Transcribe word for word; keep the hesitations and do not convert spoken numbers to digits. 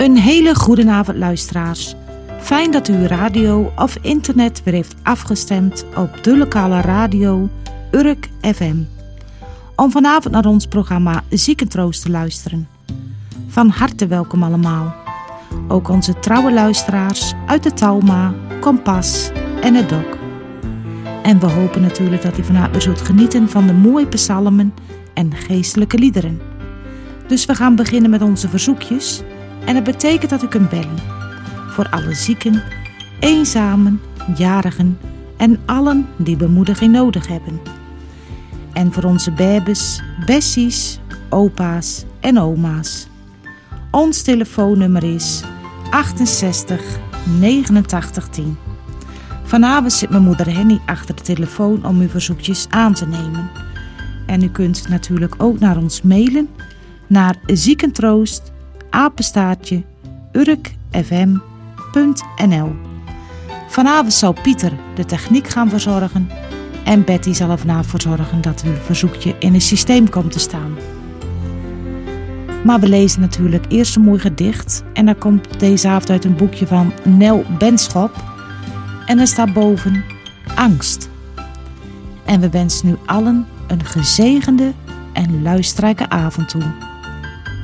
Een hele goede avond, luisteraars. Fijn dat u uw radio of internet weer heeft afgestemd op de lokale radio Urk F M. Om vanavond naar ons programma Ziekentroost te luisteren. Van harte welkom allemaal. Ook onze trouwe luisteraars uit de Talma, Kompas en het Dok. En we hopen natuurlijk dat u vanavond weer zult genieten van de mooie psalmen en geestelijke liederen. Dus we gaan beginnen met onze verzoekjes. En dat betekent dat u kunt bellen. Voor alle zieken, eenzamen, jarigen en allen die bemoediging nodig hebben. En voor onze babes, bessies, opa's en oma's. Ons telefoonnummer is achtenzestig negenentachtig tien. Vanavond zit mijn moeder Henny achter de telefoon om uw verzoekjes aan te nemen. En u kunt natuurlijk ook naar ons mailen naar ziekentroost apenstaartje urkfm punt n l. Vanavond zal Pieter de techniek gaan verzorgen en Betty zal er vanavond voor zorgen dat uw verzoekje in het systeem komt te staan. Maar we lezen natuurlijk eerst een mooi gedicht en dat komt deze avond uit een boekje van Nel Benschop en er staat boven angst. En we wensen u allen een gezegende en luisterrijke avond toe.